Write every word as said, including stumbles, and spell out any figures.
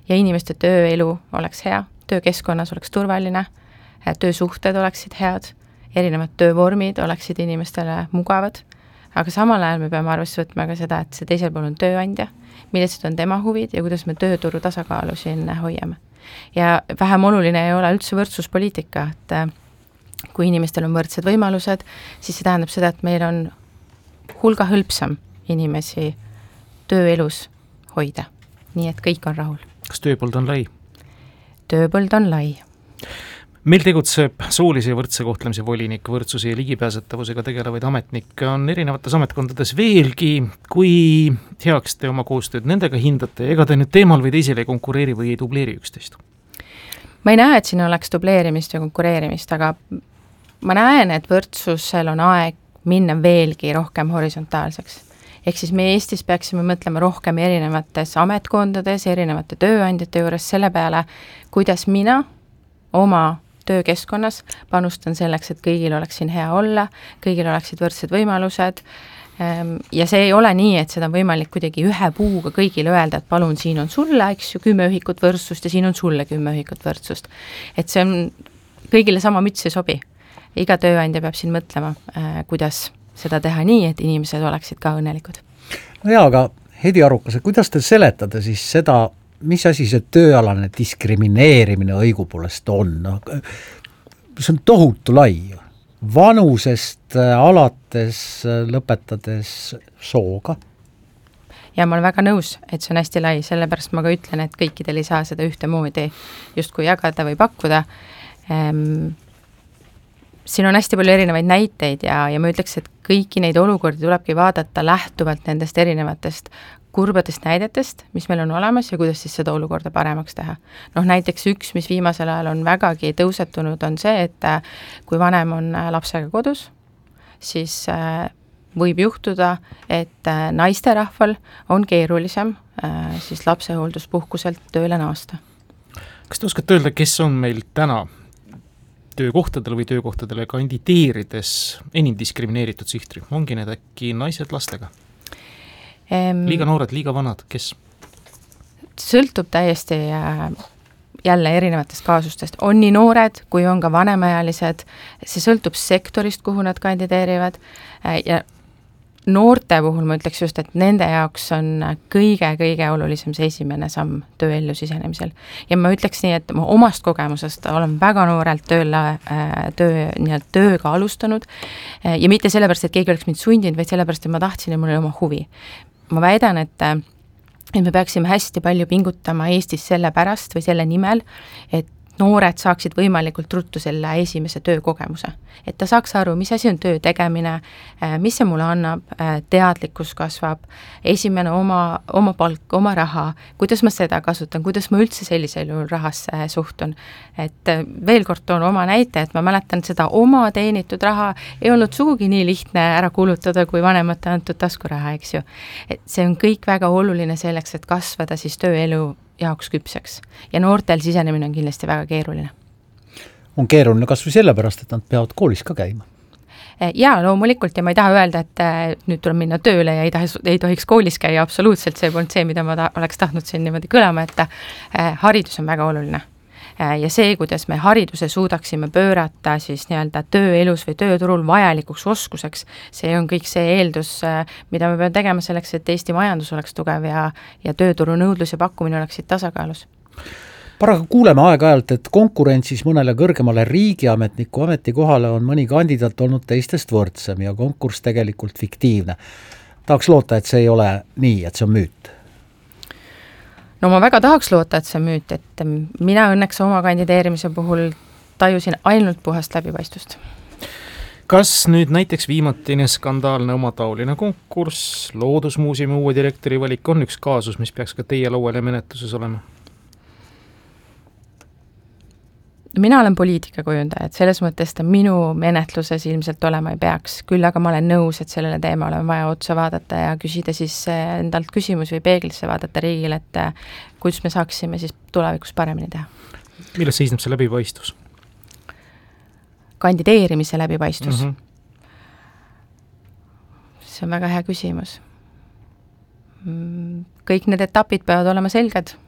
ja inimeste tööelu oleks hea, töökeskkonnas oleks turvaline, töösuhted oleksid head, erinevad töövormid oleksid inimestele mugavad, aga samal ajal me peame arvesse võtma ka seda, et see teisel pool on tööandja, millised on tema huvid ja kuidas me tööturu tasakaalu siin hoiame. Ja vähem oluline ei ole üldse võrdsuspoliitika, et kui inimestel on võrdsed võimalused, siis see tähendab seda, et meil on hulga hõlpsam inimesi tööelus hoida, nii et kõik on rahul. Kas tööpõld on lai? Tööpõld on lai. Meil tegutseb soolise ja võrdse kohtlemise volinik, võrdsuse ja ligipääsetavusega tegelevaid ametnikke on erinevates ametkondades veelgi, kui heaks te oma koostööd nendega hindate, ega te nüüd teemal või teisele ei konkureeri või ei dubleeri üksteist? Ma ei näe, et siin oleks dubleerimist ja konkureerimist, aga ma näen, et võrdsusel on aeg minna veelgi rohkem horisontaalseks. Ehk siis me Eestis peaksime mõtlema rohkem erinevates ametkondades, erinevate tööandjate juures selle peale, kuidas mina oma töökeskkonnas panustan selleks, et kõigil oleks siin hea olla, kõigil oleksid võrdsed võimalused ja see ei ole nii, et seda on võimalik kuidagi ühe puuga kõigile öelda, et palun, siin on sulle, eks ju, kümme ühikut võrdsust ja siin on sulle kümme ühikut võrdsust. Et see on kõigile sama müts ei sobi. Iga tööandja peab siin mõtlema, kuidas seda teha nii, et inimesed oleksid ka õnnelikud. No jaa, aga Heidi Arukas, kuidas te seletate siis seda, mis asi see tööalane diskrimineerimine õigupoolest on? No, see on tohutu lai. Vanusest alates lõpetades sooga. Ja ma olen väga nõus, et see on hästi lai, sellepärast ma ka ütlen, et kõikidel ei saa seda ühte moodi justkui jagada või pakkuda. Ehm, siin on hästi palju erinevaid näiteid ja, ja ma ütleks, et kõiki neid olukordi tulebki vaadata lähtuvalt nendest erinevatest kurbadest näidetest, mis meil on olemas ja kuidas siis seda olukorda paremaks teha. Noh, näiteks üks, mis viimasel ajal on vägagi tõusetunud, on see, et kui vanem on lapsega kodus, siis võib juhtuda, et naisterahval on keerulisem siis lapsehoolduspuhkuselt tööle naasta. Kas te oskate öelda, kes on meil täna töökohtadele või töökohtadele kandideerides enim diskrimineeritud sihtri? Ongi need äkki naised lastega? Liiga noored, liiga vanad, kes? Sõltub täiesti jälle erinevatest kaasustest. On nii noored, kui on ka vanemaealised. See sõltub sektorist, kuhu nad kandideerivad. Ja noorte puhul ma ütleks just, et nende jaoks on kõige-kõige olulisem see esimene samm tööellu sisenemisel. Ja ma ütleks nii, et ma omast kogemusest olen väga noorelt tööle, töö, nii-öelda tööga alustanud ja mitte sellepärast, et keegi oleks mind sundinud, vaid sellepärast, et ma tahtsin ja mul oli oma huvi. Ma väidan, et, et me peaksime hästi palju pingutama Eestis selle pärast või selle nimel, et noored saaksid võimalikult ruttu selle esimese töökogemuse. Et ta saaks aru, mis asi on töö tegemine, mis see mulle annab, teadlikkus kasvab, esimene oma, oma palk, oma raha, kuidas ma seda kasutan, kuidas ma üldse sellisel juhul rahasse suhtun. Et veel kord toon oma näite, et ma mäletan seda oma teenitud raha ei olnud sugugi nii lihtne ära kulutada, kui vanemate antud taskuraha, eks ju. Et see on kõik väga oluline selleks, et kasvada siis tööelu jaoks küpseks. Ja noortel sisenemine on kindlasti väga keeruline. On keeruline kas või sellepärast, et nad peavad koolis ka käima? Jaa, loomulikult ja ma ei taha öelda, et nüüd tuleb minna tööle ja ei, tahes, ei tohiks koolis käia, absoluutselt see polnud see, mida ma ta, oleks tahtnud siin niimoodi kõlama, et haridus on väga oluline. Ja see, kuidas me hariduse suudaksime pöörata siis nii-öelda tööelus või tööturul vajalikuks oskuseks, see on kõik see eeldus, mida me peame tegema selleks, et Eesti majandus oleks tugev ja, ja tööturu nõudlus ja pakkumine oleksid tasakaalus. Paraku kuuleme aeg-ajalt, et konkurentsis mõnele kõrgemale riigiametniku ametikohale on mõni kandidaat olnud teistest võrdsem ja konkurss tegelikult fiktiivne. Tahaks loota, et see ei ole nii, et see on müüt. No ma väga tahaks loota, et see on müüt, et mina õnneks oma kandideerimise puhul tajusin ainult puhast läbipaistvust. Kas nüüd näiteks viimatine skandaalne omataoline konkurss, Loodusmuuseumi uue direktori valik on üks kaasus, mis peaks ka teie lauale menetluses olema? Mina olen poliitikakujundaja, et selles mõttes ta minu menetluses ilmselt olema ei peaks. Küll aga ma olen nõus, et sellele teemale on vaja otsa vaadata ja küsida siis endalt küsimus või peeglisse vaadata riigile, et kuidas me saaksime siis tulevikus paremini teha. Milles seisneb see läbipaistvus? Kandideerimise läbipaistvus. Mm-hmm. See on väga hea küsimus. Kõik need etapid peavad olema selged.